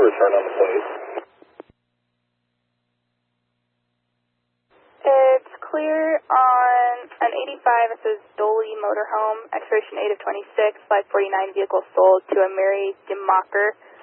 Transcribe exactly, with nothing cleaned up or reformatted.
return on the plate. It's clear on an eighty-five, it says Dolly Motorhome, expiration eight of twenty-six, five forty-nine, vehicle sold to a Mary DeMacher.